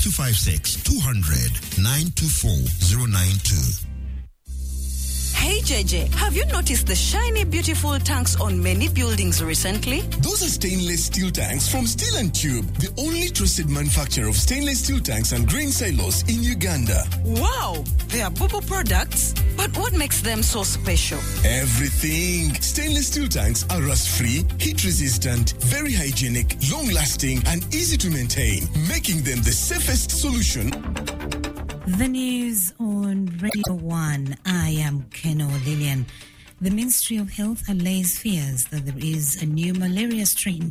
0256 200 924 092. Hey JJ, have you noticed the shiny, beautiful tanks on many buildings recently? Those are stainless steel tanks from Steel and Tube, the only trusted manufacturer of stainless steel tanks and grain silos in Uganda. Wow, they are Bubu products, but what makes them so special? Everything. Stainless steel tanks are rust-free, heat-resistant, very hygienic, long-lasting, and easy to maintain, making them the safest solution. The news on Radio 1. I am Keno Lillian. The Ministry of Health allays fears that there is a new malaria strain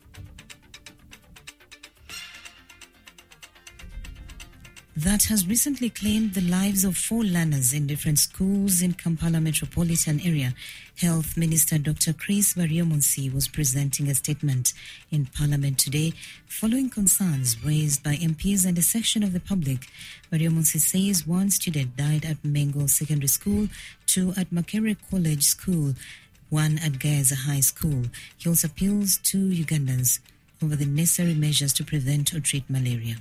that has recently claimed the lives of 4 learners in different schools in Kampala metropolitan area. Health Minister Dr. Chris Baryomunsi was presenting a statement in Parliament today following concerns raised by MPs and a section of the public. Baryomunsi says 1 student died at Mengo Secondary School, 2 at Makere College School, 1 at Gaza High School. He also appeals to Ugandans over the necessary measures to prevent or treat malaria.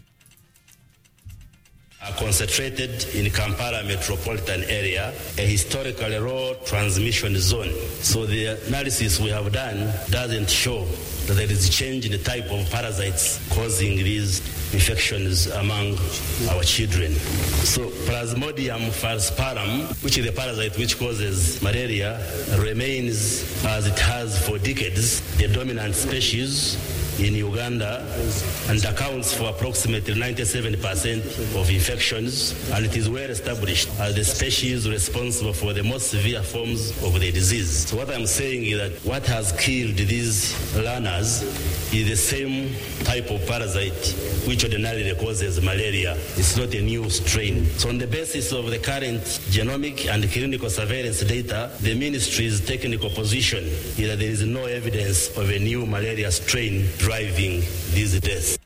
Are concentrated in Kampala metropolitan area, a historically low transmission zone. So the analysis we have done doesn't show that there is a change in the type of parasites causing these infections among our children. So Plasmodium falciparum, which is the parasite which causes malaria, remains as it has for decades, the dominant species in Uganda, and accounts for approximately 97% of infections, and it is well established as the species responsible for the most severe forms of the disease. So what I'm saying is that what has killed these learners is the same type of parasite which ordinarily causes malaria. It's not a new strain. So on the basis of the current genomic and clinical surveillance data, the ministry's technical position is that there is no evidence of a new malaria strain driving these deaths.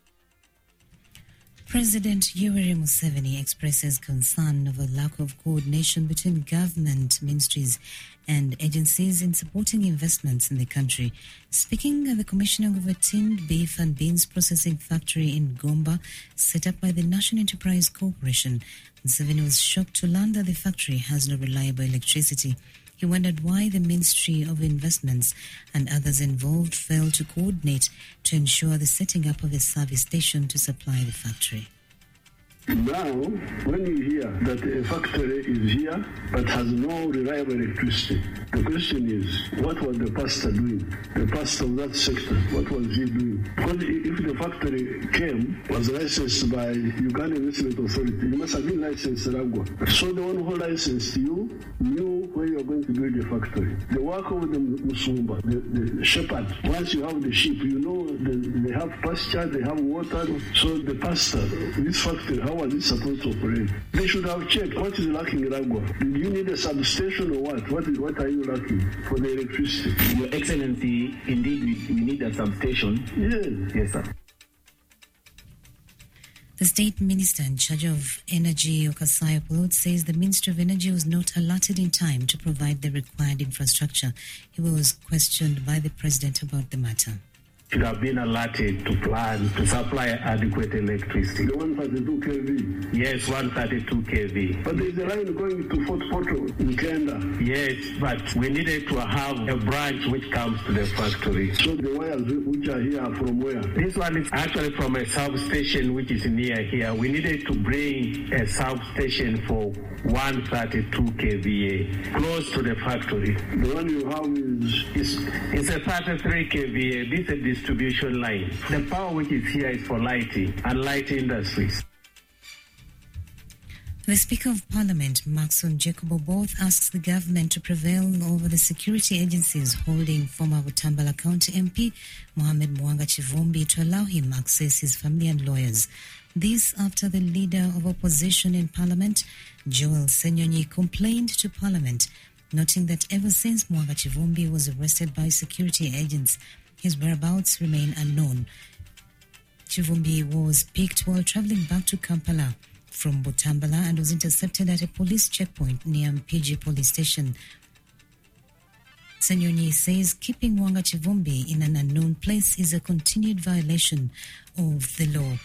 President Yoweri Museveni expresses concern over lack of coordination between government ministries and agencies in supporting investments in the country. Speaking at the commissioning of a tinned beef and beans processing factory in Gomba, set up by the National Enterprise Corporation, Museveni was shocked to learn that the factory has no reliable electricity. He wondered why the Ministry of Investments and others involved failed to coordinate to ensure the setting up of a service station to supply the factory. Now, when you hear that a factory is here but has no reliable electricity, the question is, what was the pastor doing? The pastor of that sector, what was he doing? Because if the factory was licensed by Uganda Investment Authority, it must have been licensed in Ragwa. So the one who licensed you knew where you are going to build the factory. The work of the Musumba, the shepherd, once you have the sheep, you know they have pasture, they have water. So the pastor, this factory, how was it supposed to operate? They should have checked what is lacking in Ragwa. Did you need a substation or what? What are you lacking for the electricity? Your Excellency, indeed we need a substation. Yes, sir. The State Minister in charge of Energy, Okasayo Pulot, says the Ministry of Energy was not alerted in time to provide the required infrastructure. He was questioned by the President about the matter. Should have been alerted to plan to supply adequate electricity. The 132 kV? Yes, 132 kV. But there is a line going to Fort Portal in Kenda. Yes, but we needed to have a branch which comes to the factory. So the wires which are here are from where? This one is actually from a substation which is near here. We needed to bring a substation for 132 kVA close to the factory. The one you have is a 33 kVA. This is a distribution line. The power which is here is for lighting and light industries. The Speaker of Parliament, Maxon Jacobo, both asks the government to prevail over the security agencies holding former Butambala County MP Mohamed Mwanga Chivumbi to allow him access his family and lawyers. This after the leader of opposition in Parliament, Joel Senyonyi, complained to Parliament, noting that ever since Mwanga Chivumbi was arrested by security agents, his whereabouts remain unknown. Chivumbi was picked while travelling back to Kampala from Butambala and was intercepted at a police checkpoint near Mpigi police station. Senyonyi says keeping Mwanga Chivumbi in an unknown place is a continued violation of the law.